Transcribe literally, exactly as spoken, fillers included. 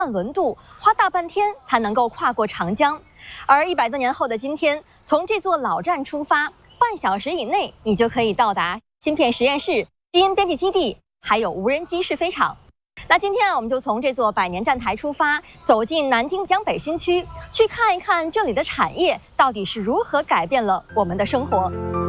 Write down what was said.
轮渡，花大半天才能够跨过长江。而一百多年后的今天，从这座老站出发，半小时以内你就可以到达芯片实验室、基因编辑基地，还有无人机试飞场。那今天我们就从这座百年站台出发，走进南京江北新区，去看一看这里的产业到底是如何改变了我们的生活。